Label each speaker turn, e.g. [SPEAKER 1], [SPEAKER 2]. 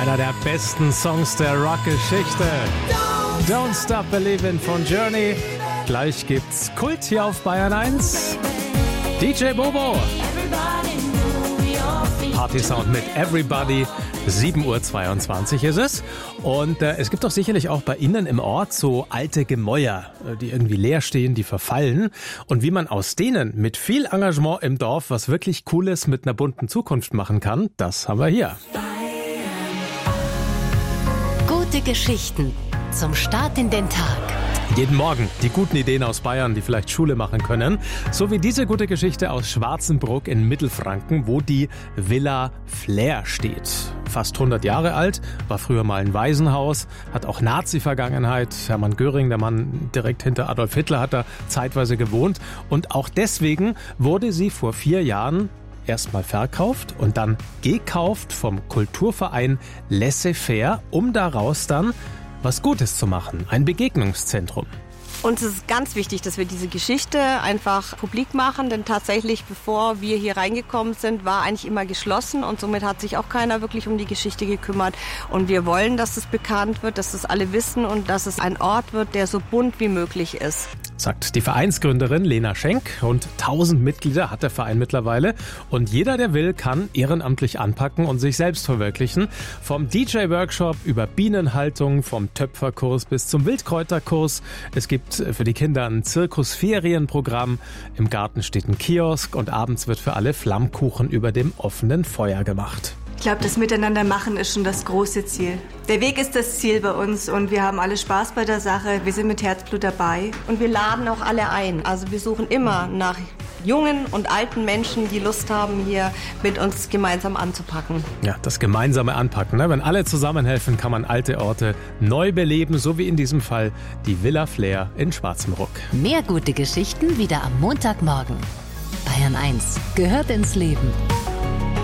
[SPEAKER 1] Einer der besten Songs der Rockgeschichte. Don't Stop Believin' von Journey. Gleich gibt's Kult hier auf Bayern 1. DJ Bobo. Party-Sound mit Everybody. 7:22 Uhr ist es. Und es gibt doch sicherlich auch bei Ihnen im Ort so alte Gemäuer, die irgendwie leer stehen, die verfallen. Und wie man aus denen mit viel Engagement im Dorf was wirklich Cooles mit einer bunten Zukunft machen kann, das haben wir hier.
[SPEAKER 2] Gute Geschichten zum Start in den Tag.
[SPEAKER 1] Jeden Morgen die guten Ideen aus Bayern, die vielleicht Schule machen können. So wie diese gute Geschichte aus Schwarzenbruck in Mittelfranken, wo die Villa Flair steht. Fast 100 Jahre alt, war früher mal ein Waisenhaus, hat auch Nazi-Vergangenheit. Hermann Göring, der Mann direkt hinter Adolf Hitler, hat da zeitweise gewohnt. Und auch deswegen wurde sie vor 4 Jahren erstmal verkauft und dann gekauft vom Kulturverein Laissez-faire, um daraus dann was Gutes zu machen. Ein Begegnungszentrum.
[SPEAKER 3] Uns ist ganz wichtig, dass wir diese Geschichte einfach publik machen, denn tatsächlich, bevor wir hier reingekommen sind, war eigentlich immer geschlossen und somit hat sich auch keiner wirklich um die Geschichte gekümmert. Und wir wollen, dass es bekannt wird, dass es alle wissen und dass es ein Ort wird, der so bunt wie möglich ist.
[SPEAKER 1] Sagt die Vereinsgründerin Lena Schenk. Rund 1000 Mitglieder hat der Verein mittlerweile. Und jeder, der will, kann ehrenamtlich anpacken und sich selbst verwirklichen. Vom DJ-Workshop über Bienenhaltung, vom Töpferkurs bis zum Wildkräuterkurs. Es gibt für die Kinder ein Zirkusferienprogramm. Im Garten steht ein Kiosk und abends wird für alle Flammkuchen über dem offenen Feuer gemacht.
[SPEAKER 4] Ich glaube, das Miteinander machen ist schon das große Ziel. Der Weg ist das Ziel bei uns und wir haben alle Spaß bei der Sache. Wir sind mit Herzblut dabei.
[SPEAKER 3] Und wir laden auch alle ein. Also wir suchen immer nach jungen und alten Menschen, die Lust haben, hier mit uns gemeinsam anzupacken.
[SPEAKER 1] Ja, das gemeinsame Anpacken. Ne? Wenn alle zusammenhelfen, kann man alte Orte neu beleben, so wie in diesem Fall die Villa Flair in Schwarzenbruck.
[SPEAKER 2] Mehr gute Geschichten wieder am Montagmorgen. Bayern 1 gehört ins Leben.